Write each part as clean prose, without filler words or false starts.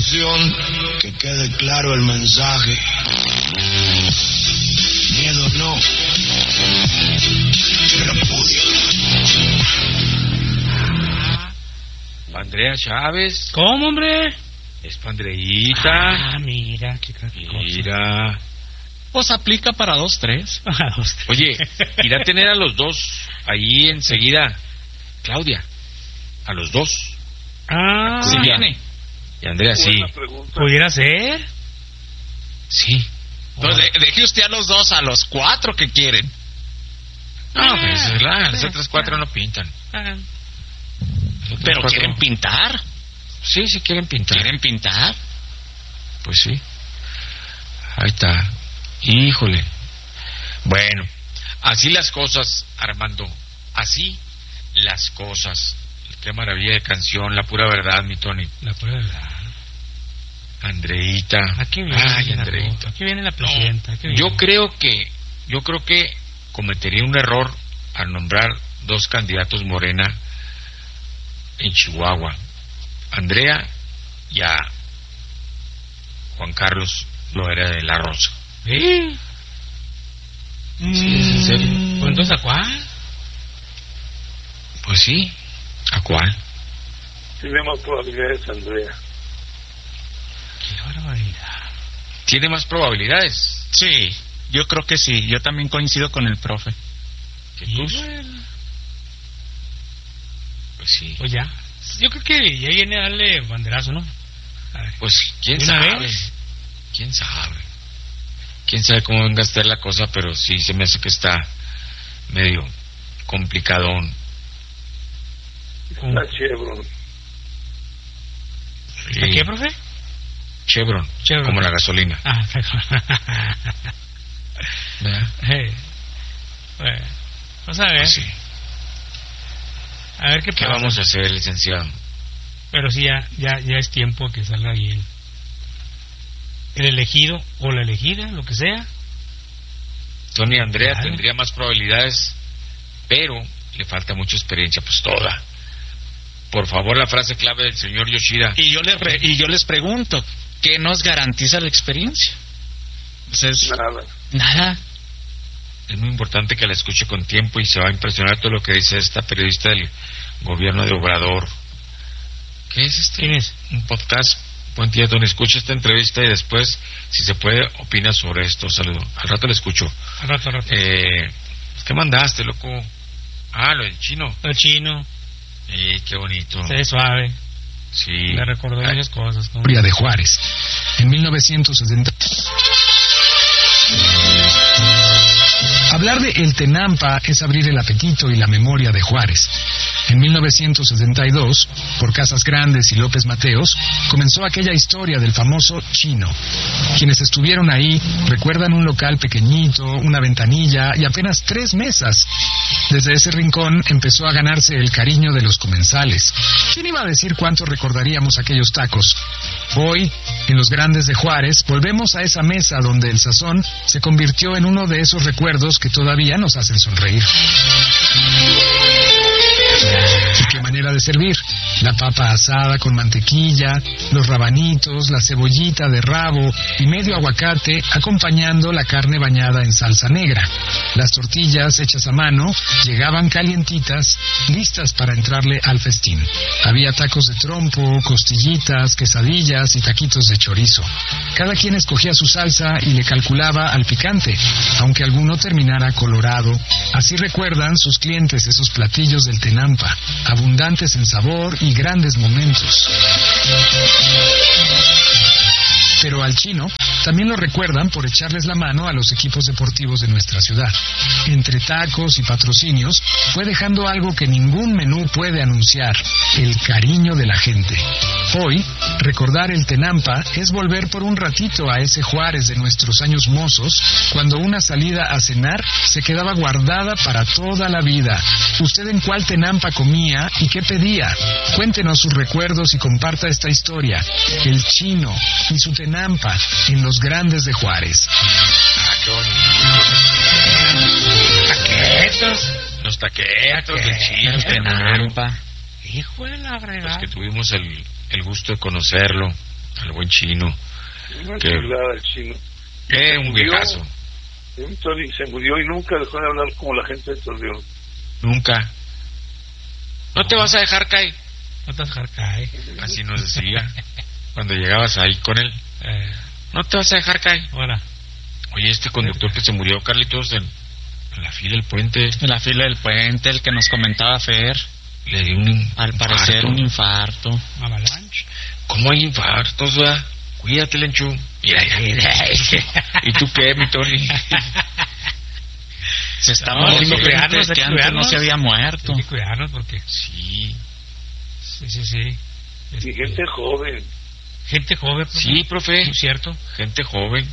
ocasión que quede claro el mensaje. Miedo no, repudio. Andrea Chávez. ¿Cómo, hombre? Es Pandreita. Ah, mira, qué cosa. Mira. Pues aplica para 2-3. Oye, irá a tener a los dos ahí enseguida, Claudia. A los dos. Ah, Sí viene. Y Andrea, sí. ¿Pudiera ser? Sí. Entonces, deje usted a los dos, a los 4 que quieren. No, pero eso es verdad. Las otras 4 no pintan. Pero quieren pintar. Sí, sí quieren pintar. ¿Quieren pintar? Pues sí. Ahí está. Híjole. Bueno, así las cosas, Armando. Así las cosas. Qué maravilla de canción, la pura verdad, mi Tony. La pura verdad. Andreita. Aquí viene. Ay, Andreita. Aquí viene la presidenta. No, yo creo que cometería un error al nombrar 2 candidatos Morena en Chihuahua. Andrea y a Juan Carlos Loera de la Rosa. ¿Sí? Sí, es en serio. ¿Pues entonces a cuál? Pues sí. ¿A cuál? Tiene más probabilidades, Andrea. Qué barbaridad. ¿Tiene más probabilidades? Sí, yo creo que sí. Yo también coincido con el profe. ¿Que tú? Bueno. Pues sí. Pues ya. Yo creo que ya viene a darle banderazo, ¿no? A ver. Pues quién ¿Una sabe. vez? ¿Quién sabe? ¿Quién sabe cómo venga a estar la cosa? Pero sí se me hace que está medio complicadón. La Chevron. Sí. ¿A qué, profe? Chevron, como la gasolina. Ah, ¿Verdad? bueno, vamos a ver. Pues sí. A ver qué ¿Qué pasa. vamos a hacer, licenciado? Pero sí, ya es tiempo que salga ahí el elegido o la elegida, lo que sea. Tony Andrea Claro. tendría más probabilidades, pero le falta mucha experiencia, pues toda. Por favor, la frase clave del señor Yoshida. Y yo les pregunto, ¿qué nos garantiza la experiencia? Pues es nada. Es muy importante que la escuche con tiempo y se va a impresionar todo lo que dice esta periodista del gobierno de Obrador. ¿Qué es este? ¿Quién es? Un podcast. Buen día, Tony. Escucha esta entrevista y después, si se puede, opina sobre esto. Saludo. Al rato le escucho. Al rato. ¿Qué mandaste, loco? Ah, lo del chino. El chino. Qué bonito. Se ve suave. Sí. Me recordó muchas cosas. ¿No? De Juárez. En 1970. Hablar de El Tenampa es abrir el apetito y la memoria de Juárez. En 1972, por Casas Grandes y López Mateos, comenzó aquella historia del famoso chino. Quienes estuvieron ahí recuerdan un local pequeñito, una ventanilla y apenas 3 mesas. Desde ese rincón empezó a ganarse el cariño de los comensales. ¿Quién iba a decir cuánto recordaríamos aquellos tacos? Hoy, en los Grandes de Juárez, volvemos a esa mesa donde el sazón se convirtió en uno de esos recuerdos que todavía nos hacen sonreír. ¿Y qué manera de servir? La papa asada con mantequilla, los rabanitos, la cebollita de rabo y medio aguacate acompañando la carne bañada en salsa negra. Las tortillas hechas a mano llegaban calientitas, listas para entrarle al festín. Había tacos de trompo, costillitas, quesadillas y taquitos de chorizo. Cada quien escogía su salsa y le calculaba al picante, aunque alguno terminara colorado. Así recuerdan sus clientes esos platillos del Tenampa, abundantes en sabor y grandes momentos. Pero al chino también lo recuerdan por echarles la mano a los equipos deportivos de nuestra ciudad. Entre tacos y patrocinios fue dejando algo que ningún menú puede anunciar: el cariño de la gente. Hoy, recordar el Tenampa es volver por un ratito a ese Juárez de nuestros años mozos, cuando una salida a cenar se quedaba guardada para toda la vida. ¿Usted en cuál Tenampa comía y qué pedía? Cuéntenos sus recuerdos y comparta esta historia. El chino y su Tenampa en los Grandes de Juárez. Qué bonito. Taquetos. Los taquetos del chino. El Tenampa. Hijo de la Los fregada. que tuvimos el gusto de conocerlo. al buen Chino. Una que chulada el Chino. un viejazo. Se murió y nunca dejó de hablar como la gente de Torreón. Nunca. No te vas a dejar caer. No te vas a dejar caer. Así nos decía cuando llegabas ahí con él. No te vas a dejar caer. Ahora. Oye, este conductor que se murió, Carlitos, en la fila del puente. En la fila del puente, el que nos comentaba Fer. Le dio al parecer un infarto. Avalanche. ¿Cómo hay infartos, verdad? Cuídate, Lenchu. Mira. ¿Y tú qué, mi Tony? Se está muriendo gente que antes no se había muerto. Hay que cuidarnos porque... Sí. Y gente joven. Gente joven, profe. Sí, profe. Muy cierto. Gente joven.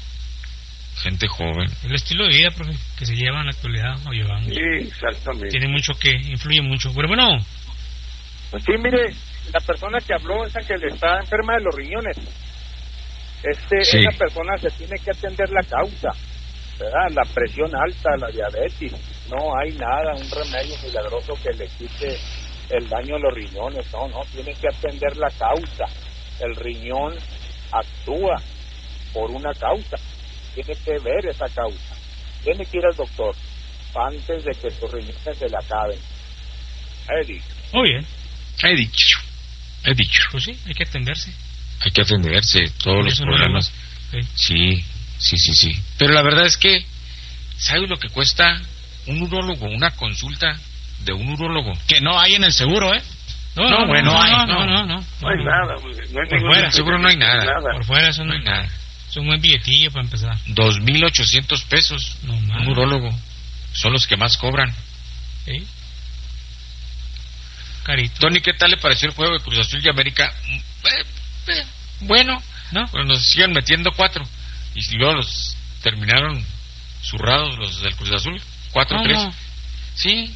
El estilo de vida, profe, que se lleva en la actualidad, o llevamos. Sí, exactamente. Tiene mucho que... influye mucho. Pero bueno. Pues sí, mire, la persona que habló, esa que le está enferma de los riñones, sí. Esa persona se tiene que atender la causa, ¿verdad? La presión alta, la diabetes. No hay nada, un remedio milagroso que le quite el daño a los riñones. No, tiene que atender la causa. El riñón actúa por una causa. Tiene que ver esa causa. Tiene que ir al doctor antes de que sus riñones se le acaben. Eddie. Muy bien. He dicho. Pues sí, hay que atenderse. Hay que atenderse todos los problemas. Sí. Pero la verdad es que, ¿sabes lo que cuesta un urólogo? Una consulta de un urólogo. Que no hay en el seguro, ¿eh? No hay nada. No hay Por fuera, seguro no hay nada. Por fuera eso no hay nada. Es un buen billetillo para empezar. 2,800 pesos. No, un urólogo. Son los que más cobran. ¿Sí? Carito. Tony, ¿qué tal le pareció el juego de Cruz Azul y América? Bueno, ¿no? Pero nos siguen metiendo 4. Y luego los terminaron zurrados los del Cruz Azul. 4-3. No. Sí.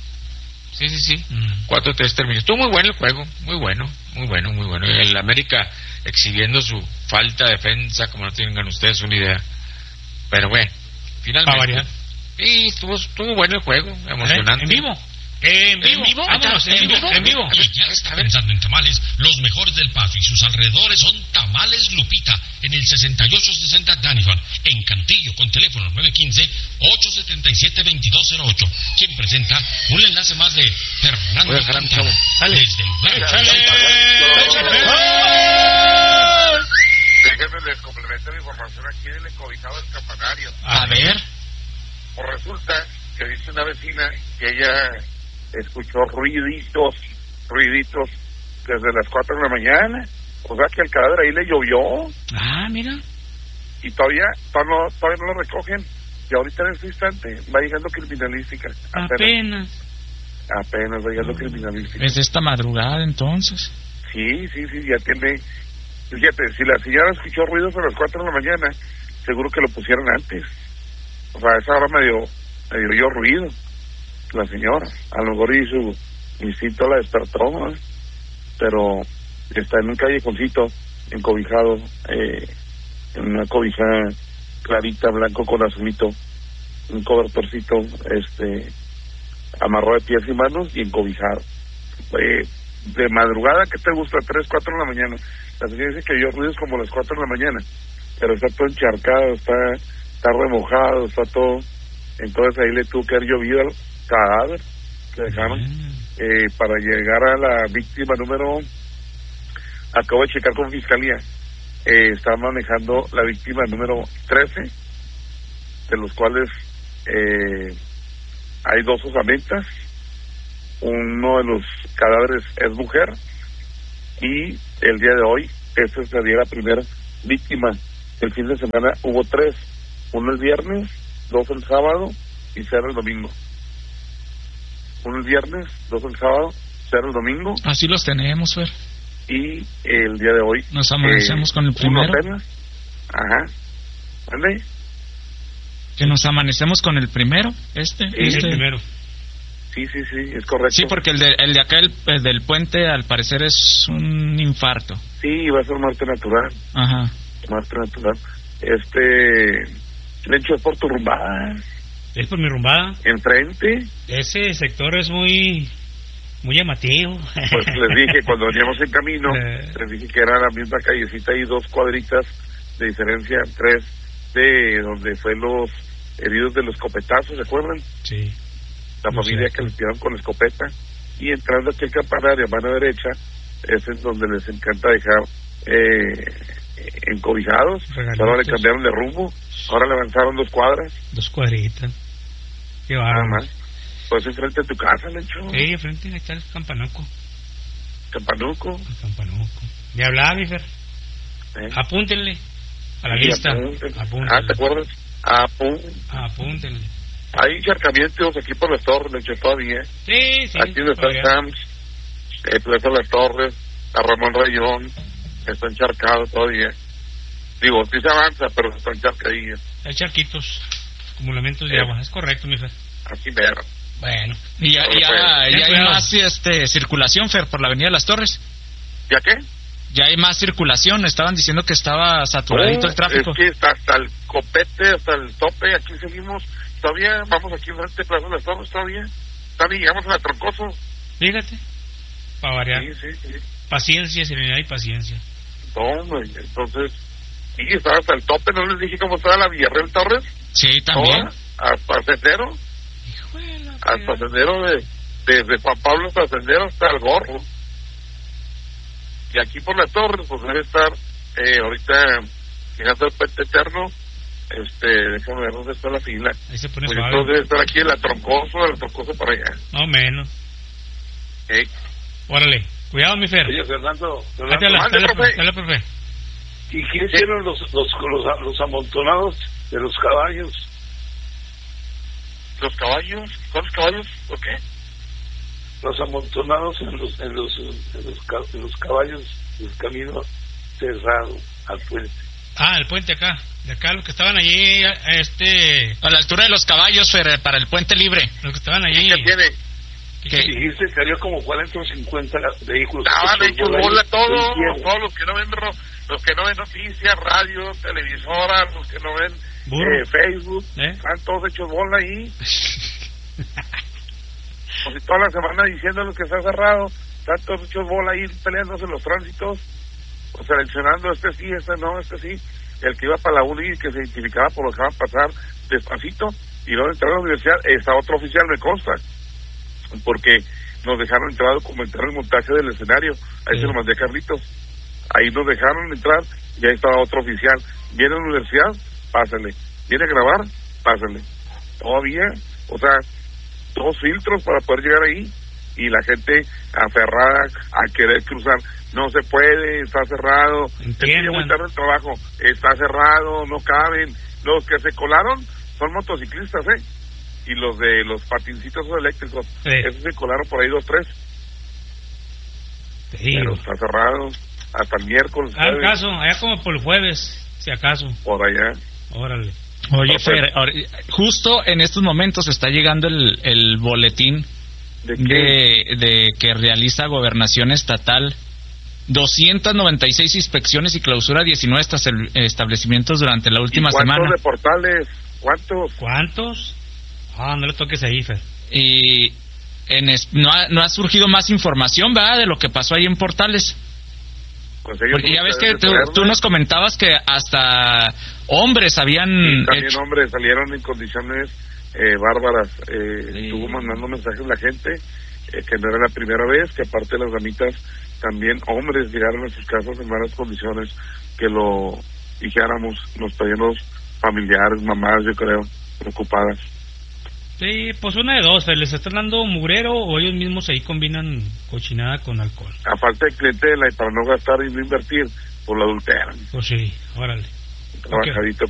4-3 terminó. Estuvo muy bueno el juego. Muy bueno. Y el América exhibiendo su falta de defensa, como no tengan ustedes una idea. Pero bueno, finalmente. Para variar. Sí, estuvo bueno el juego. Emocionante. ¿En vivo? Vámonos, en vivo. Ya está pensando en tamales. Los mejores del Paso y sus alrededores son Tamales Lupita, en el 6860 Daniford, en Cantillo, con teléfono 915-877-2208. Quien presenta un enlace más de Fernando Cantano. Desde Déjenme les complemento la información aquí del encobijado del campanario. A ver. Pues resulta que dice una vecina que ella escuchó ruiditos desde las 4 de la mañana. O sea que el cadáver ahí le llovió. Ah, mira. Y todavía no lo recogen. Y ahorita en este instante va llegando criminalística. Apenas va llegando criminalística. ¿Es de esta madrugada entonces? Sí, ya tiene. Fíjate, si la señora escuchó ruidos a las 4 de la mañana, seguro que lo pusieron antes. O sea, a esa hora me dio ruido la señora. A lo mejor y su instinto la despertó, ¿no? Pero está en un callejoncito encobijado, en una cobija clarita, blanco con azulito, un cobertorcito, amarrado de pies y manos y encobijado. De madrugada, ¿qué te gusta? 3, 4 de la mañana. La señora dice que oyó ruidos como las 4 de la mañana, pero está todo encharcado, está remojado, está todo. Entonces ahí le tuvo que haber llovido al cadáver que dejaron. Para llegar a la víctima número, acabo de checar con fiscalía, está manejando la víctima número 13, de los cuales hay 2 osamentas. Uno de los cadáveres es mujer, y el día de hoy esta sería la primera víctima. El fin de semana hubo 3, uno el viernes, 2 el sábado y 0 el domingo. Uno el viernes, 2 el sábado, 0 el domingo. Así los tenemos, Fer. Y el día de hoy nos amanecemos con el primero. Ajá. ¿Vale? Que nos amanecemos con el primero, el primero. Sí, es correcto. Sí, porque el de acá, el del puente, al parecer es un infarto. Sí, va a ser muerte natural. Ajá. Muerte natural. Lencho, es por tu rumbada. Es por mi rumbada. Enfrente. Ese sector es muy Muy llamativo. Pues les dije, cuando veníamos en camino, les dije que era la misma callecita y 2 cuadritas de diferencia, 3 de donde fue los heridos de los escopetazos, ¿se acuerdan? Sí. La familia que les tiraron con la escopeta. Y entrando aquí al campanario a mano derecha, es en donde les encanta dejar encobijados. Ahora le cambiaron de rumbo, ahora le avanzaron 2 cuadras. 2 cuadritas. Qué Nada bárbaro. más. Pues enfrente de tu casa, Lencho. Sí, enfrente ahí está el campanuco. Campanuco. El campanuco. Me hablaba, mi Fer. Apúntenle a la Sí, lista. apúntenle. Apúntenle. ¿te acuerdas? Apúntenle. Hay encharcamientos aquí por las torres, Lencho, todavía. Sí, sí. Aquí donde está el Sams, Plaza Las Torres, a Ramón Rayón, está encharcado todavía. Digo, sí se avanza, pero está encharcadillo. Hay charquitos, acumulamientos de agua. Es correcto, mi Fer. Así mero. Bueno. Y ya hay más circulación, Fer, por la Avenida Las Torres. ¿Ya qué? Ya hay más circulación. Estaban diciendo que estaba saturadito el tráfico. Es que está hasta el copete, hasta el tope. Aquí seguimos. Todavía vamos aquí enfrente de Plaza Las Torres, todavía llegamos a la Troncoso. Fíjate, para variar. Sí. Paciencia, serenidad y paciencia. No, entonces, sí, estaba hasta el tope. ¿No les dije cómo estaba la Villarreal Torres? Sí, también. Hasta Sendero. Hasta Sendero desde Juan Pablo hasta Sendero hasta el Gorro. Y aquí por las Torres, pues debe estar ahorita llegando al Puente Eterno. Déjame ver dónde está la fila. Ahí se pone pues suave. entonces debe estar aquí en la Troncoso para allá. No menos. Órale, cuidado, mi Fer. Oye, Fernando, dale, profe. ¿Y qué hicieron los amontonados de los caballos? ¿Los caballos? ¿Cuáles caballos? ¿Por qué? Los amontonados en los caballos del camino cerrado al puente. El puente acá. De acá, los que estaban allí, a la altura de los caballos, Fer, para el puente libre. Los que estaban allí. ¿Qué tiene? ¿Qué dijiste? Que había como 40 o 50 vehículos. Estaban hechos bola todos los que no ven noticias, radio, televisoras, los que no ven Facebook, están todos hechos bola ahí. Pues si toda la semana diciéndoles que está cerrado, están todos hechos bola ahí peleándose en los tránsitos, o seleccionando este sí, el que iba para la uni y que se identificaba por lo que van a pasar despacito, y luego entrar a la universidad, está otro oficial, me consta, porque nos dejaron entrar a documentar el montaje del escenario, ahí se lo mandé a Carlitos, ahí nos dejaron entrar, y ahí estaba otro oficial, viene a la universidad, pásale, viene a grabar, pásale, todavía, o sea, 2 filtros para poder llegar ahí, y la gente aferrada a querer cruzar, no se puede, está cerrado, es muy tarde el trabajo, está cerrado, no caben, los que se colaron son motociclistas, y los de los patincitos eléctricos, esos se colaron por ahí 2, 3, pero está cerrado, hasta el miércoles. Caso, allá como por el jueves, si acaso. Por allá. Órale. Oye, Fer, justo en estos momentos está llegando el boletín de que realiza Gobernación Estatal. 296 inspecciones y clausura 19 establecimientos durante la última semana. ¿Cuántos de Portales? ¿Cuántos? No le toques ahí, Fer. Y no ha surgido más información, ¿verdad? De lo que pasó ahí en Portales. Porque ya ves que tú nos comentabas que hasta hombres habían... Sí, también hombres salieron en condiciones bárbaras. Estuvo mandando mensajes la gente, que no era la primera vez, que aparte de las damitas, también hombres llegaron a sus casas en malas condiciones, que lo dijéramos, nos pedían los familiares, mamás, yo creo, preocupadas. Sí, pues una de dos, les están dando mugrero o ellos mismos ahí combinan cochinada con alcohol. A falta de clientela y para no gastar y no invertir, pues lo adulteran. Pues sí, órale. Trabajadito.